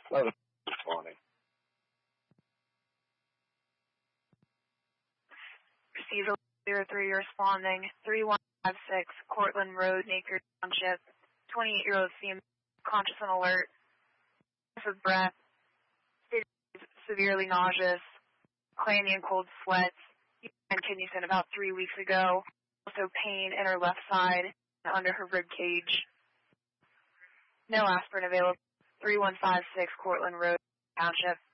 11 responding. Receiver 03 responding. 3156 Cortland Road, Napier Township. 28-year-old female, conscious and alert. With breath. Severely nauseous. Clammy and cold sweats. And kidney stone about 3 weeks ago. Also pain in her left side and under her rib cage. No aspirin available. 3156 Cortland Road, Township.